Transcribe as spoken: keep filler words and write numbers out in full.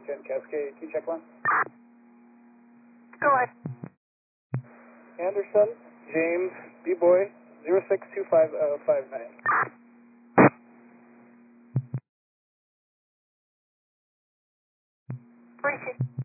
ten Cascade, can you check one? Go ahead. Anderson, James, B-Boy, zero six two five five nine. Appreciate it.